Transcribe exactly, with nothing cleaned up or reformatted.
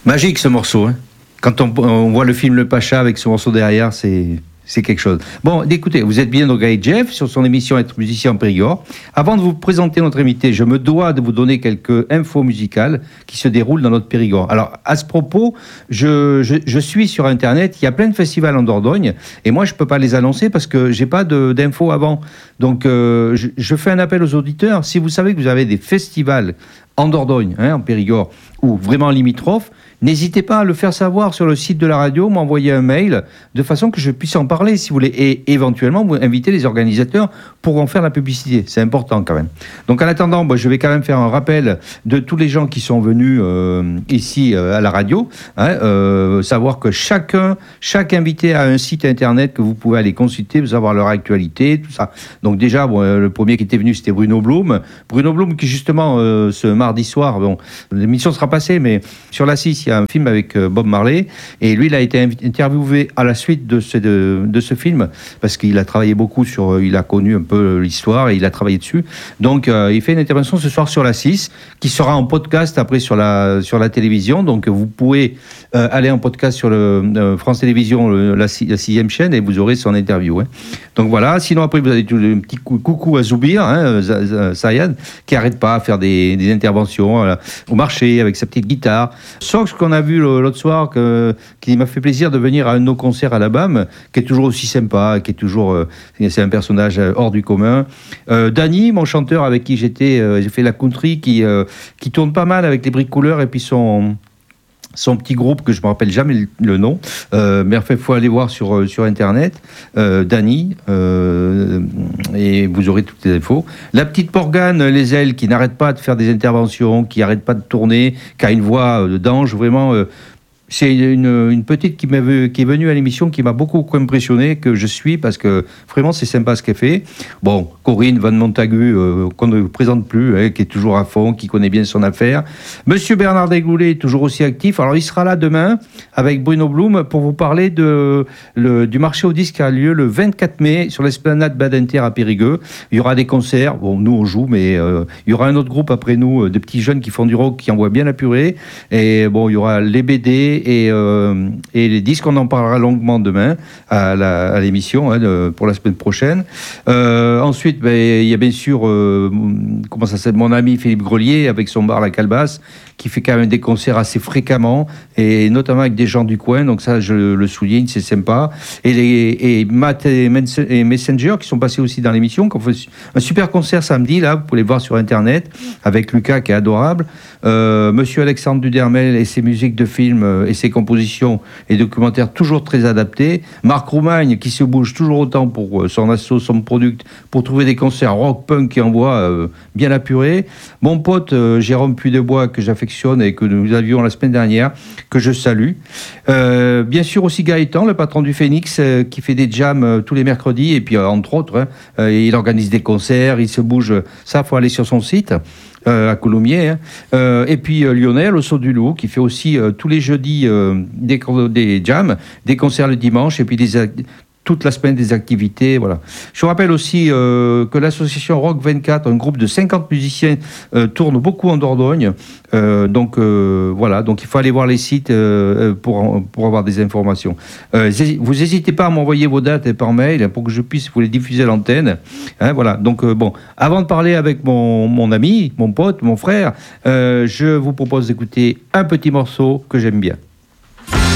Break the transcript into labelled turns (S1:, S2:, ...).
S1: Magique ce morceau, hein. Quand on, on voit le film Le Pacha avec ce morceau derrière, c'est, c'est quelque chose. Bon, écoutez, vous êtes bien donc avec Jeff sur son émission Être musicien en Périgord. Avant de vous présenter notre invité, je me dois de vous donner quelques infos musicales qui se déroulent dans notre Périgord. Alors, à ce propos, je, je, je suis sur Internet, il y a plein de festivals en Dordogne, et moi, je ne peux pas les annoncer parce que je n'ai pas de, d'infos avant. Donc, euh, je, je fais un appel aux auditeurs. Si vous savez que vous avez des festivals en Dordogne, hein, en Périgord, ou vraiment limitrophes, n'hésitez pas à le faire savoir sur le site de la radio, m'envoyer un mail, de façon que je puisse en parler, si vous voulez, et éventuellement vous inviter les organisateurs pour en faire la publicité. C'est important quand même. Donc en attendant, bah, je vais quand même faire un rappel de tous les gens qui sont venus euh, ici euh, à la radio. Hein, euh, savoir que chacun, chaque invité a un site internet que vous pouvez aller consulter, vous savoir leur actualité, tout ça. Donc déjà, bon, euh, le premier qui était venu, c'était Bruno Blum. Bruno Blum qui justement, euh, ce mardi soir, bon, l'émission sera passée, mais sur la six, il y a un film avec Bob Marley, et lui, il a été interviewé à la suite de ce, de, de ce film, parce qu'il a travaillé beaucoup sur, il a connu un peu l'histoire, et il a travaillé dessus. Donc, euh, il fait une intervention ce soir sur la six, qui sera en podcast après sur la, sur la télévision. Donc, vous pouvez euh, aller en podcast sur le euh, France Télévisions, le, la, la sixième chaîne, et vous aurez son interview. Hein. Donc, voilà. Sinon, après, vous avez tout, un petit coucou à Zoubir, hein, Sayad, qui n'arrête pas à faire des, des interventions euh, au marché avec sa petite guitare. Sauf qu'on a vu l'autre soir, que, qui m'a fait plaisir de venir à un de nos concerts à la B A M, qui est toujours aussi sympa, qui est toujours, euh, c'est un personnage hors du commun. Euh, Danny, mon chanteur avec qui j'étais, euh, j'ai fait la country, qui, euh, qui tourne pas mal avec les bricoleurs, et puis son... son petit groupe que je ne me rappelle jamais le, le nom, euh, mais enfin, il faut aller voir sur, sur Internet, euh, Danny, euh, et vous aurez toutes les infos. La petite Morgane, les ailes, qui n'arrête pas de faire des interventions, qui n'arrête pas de tourner, qui a une voix euh, d'ange, vraiment... Euh, c'est une, une petite qui, m'a, qui est venue à l'émission, qui m'a beaucoup impressionné, que je suis, parce que vraiment c'est sympa ce qu'elle fait. Bon, Corinne Van Montagu, euh, qu'on ne présente plus, hein, qui est toujours à fond, qui connaît bien son affaire. Monsieur Bernard Dégoulet, toujours aussi actif. Alors il sera là demain avec Bruno Blum pour vous parler de, le, du marché au disque qui a lieu le vingt-quatre mai sur l'esplanade Badinter à Périgueux. Il y aura des concerts. Bon, nous on joue, mais euh, il y aura un autre groupe après nous, euh, des petits jeunes qui font du rock, qui envoient bien la purée. Et bon, il y aura les B D. Et, euh, et les disques, on en parlera longuement demain à, la, à l'émission, hein, de, pour la semaine prochaine. Euh, ensuite, ben, il y a bien sûr euh, comment ça s'appelle, mon ami Philippe Grelier avec son bar La Calebasse, qui fait quand même des concerts assez fréquemment, et notamment avec des gens du coin, donc ça je le souligne, c'est sympa. Et, les, et Matt et, et Messenger qui sont passés aussi dans l'émission, qui ont fait un super concert samedi, là, vous pouvez les voir sur Internet, avec Lucas qui est adorable. Euh, Monsieur Alexandre Dudermel et ses musiques de films et ses compositions et documentaires toujours très adaptés. Marc Roumagne qui se bouge toujours autant pour son asso, son product, pour trouver des concerts rock punk qui envoient euh, bien la purée. Mon pote euh, Jérôme Puydebois, que j'affectionne et que nous avions la semaine dernière, que je salue. Euh, bien sûr aussi Gaëtan, le patron du Phoenix, euh, qui fait des jams euh, tous les mercredis, et puis euh, entre autres, hein, euh, il organise des concerts, il se bouge. Ça, il faut aller sur son site. Euh, à Coulommiers, hein. euh, et puis euh, Lionel au Saut du Loup, qui fait aussi euh, tous les jeudis euh, des, des jams, des concerts le dimanche, et puis des, toute la semaine des activités, voilà. Je vous rappelle aussi euh, que l'association Rock vingt-quatre, un groupe de cinquante musiciens, euh, tourne beaucoup en Dordogne. Euh, donc euh, voilà, donc il faut aller voir les sites euh, pour, pour avoir des informations. Euh, vous n'hésitez pas à m'envoyer vos dates par mail pour que je puisse vous les diffuser à l'antenne. Hein, voilà, donc euh, bon, avant de parler avec mon, mon ami, mon pote, mon frère, euh, je vous propose d'écouter un petit morceau que j'aime bien.